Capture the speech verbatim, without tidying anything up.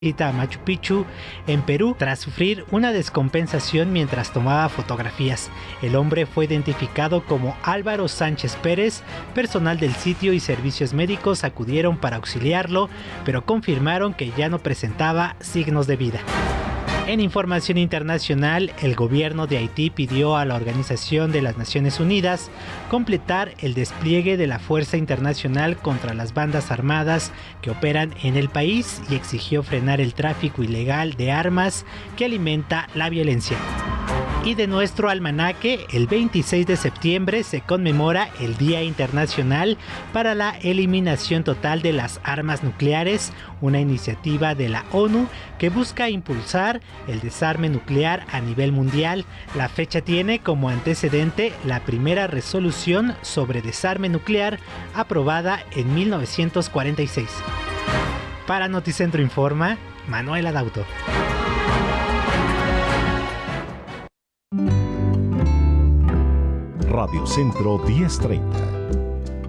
visita a Machu Picchu en Perú tras sufrir una descompensación mientras tomaba fotografías. El hombre fue identificado como Álvaro Sánchez Pérez. Personal del sitio y servicios médicos acudieron para auxiliarlo, pero confirmaron que ya no presentaba signos de vida. En información internacional, el gobierno de Haití pidió a la Organización de las Naciones Unidas completar el despliegue de la Fuerza Internacional contra las bandas armadas que operan en el país y exigió frenar el tráfico ilegal de armas que alimenta la violencia. Y de nuestro almanaque, el veintiséis de septiembre se conmemora el Día Internacional para la Eliminación Total de las Armas Nucleares, una iniciativa de la ONU que busca impulsar el desarme nuclear a nivel mundial. La fecha tiene como antecedente la primera resolución sobre desarme nuclear aprobada en mil novecientos cuarenta y seis. Para Noticentro Informa, Manuel Adauto. Radio Centro diez treinta.